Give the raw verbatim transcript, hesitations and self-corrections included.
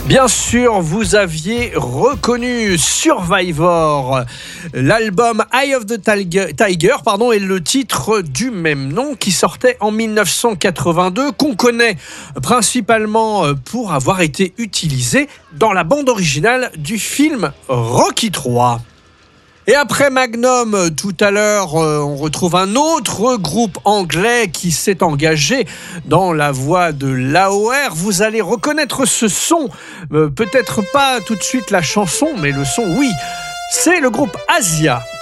Bien sûr, vous aviez reconnu Survivor. L'album Eye of the Tiger, Tiger pardon, est le titre du même nom qui sortait en dix-neuf cent quatre-vingt-deux, qu'on connaît principalement pour avoir été utilisé dans la bande originale du film Rocky trois. Et après Magnum, tout à l'heure, on retrouve un autre groupe anglais qui s'est engagé dans la voie de l'A O R. Vous allez reconnaître ce son, euh, peut-être pas tout de suite la chanson, mais le son, oui. C'est le groupe Asia.